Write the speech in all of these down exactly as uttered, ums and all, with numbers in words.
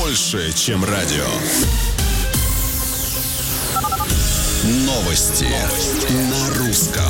больше, чем радио. Новости на русском.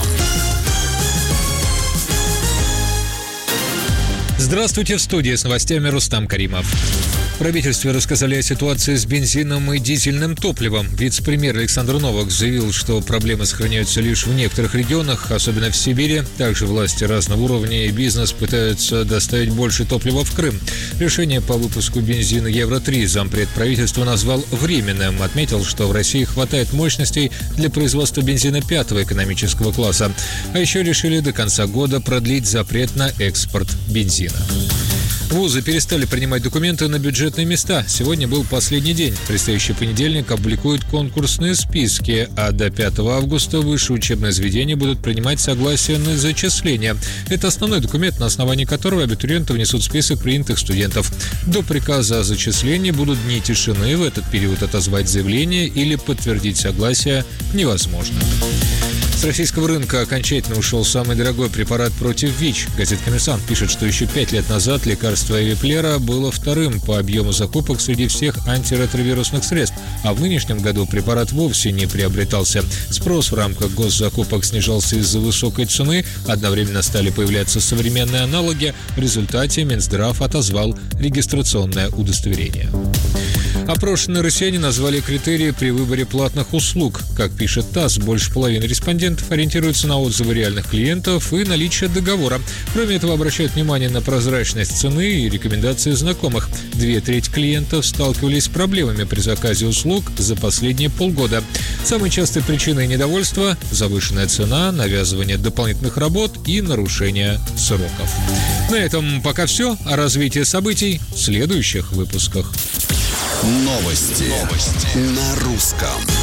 Здравствуйте, в студии с новостями Рустам Каримов. В правительстве рассказали о ситуации с бензином и дизельным топливом. Вице-премьер Александр Новак заявил, что проблемы сохраняются лишь в некоторых регионах, особенно в Сибири. Также власти разного уровня и бизнес пытаются доставить больше топлива в Крым. Решение по выпуску бензина Евро три зампред правительства назвал временным. Отметил, что в России хватает мощностей для производства бензина пятого экономического класса. А еще решили до конца года продлить запрет на экспорт бензина. Вузы перестали принимать документы на бюджетные места. Сегодня был последний день. В предстоящий понедельник опубликуют конкурсные списки, а до пятого августа высшие учебные заведения будут принимать согласие на зачисление. Это основной документ, на основании которого абитуриенты внесут в список принятых студентов. До приказа о зачислении будут дни тишины. В этот период отозвать заявление или подтвердить согласие невозможно. С российского рынка окончательно ушел самый дорогой препарат против ВИЧ. Газета «Коммерсант» пишет, что еще пять лет назад лекарство Эвиплера было вторым по объему закупок среди всех антиретровирусных средств, а в нынешнем году препарат вовсе не приобретался. Спрос в рамках госзакупок снижался из-за высокой цены, одновременно стали появляться современные аналоги. В результате Минздрав отозвал регистрационное удостоверение. Опрошенные россияне назвали критерии при выборе платных услуг. Как пишет ТАСС, больше половины респондентов ориентируются на отзывы реальных клиентов и наличие договора. Кроме этого, обращают внимание на прозрачность цены и рекомендации знакомых. Две трети клиентов сталкивались с проблемами при заказе услуг за последние полгода. Самой частой причиной недовольства – завышенная цена, навязывание дополнительных работ и нарушение сроков. На этом пока все. О развитии событий в следующих выпусках. Новости, Новости. На русском.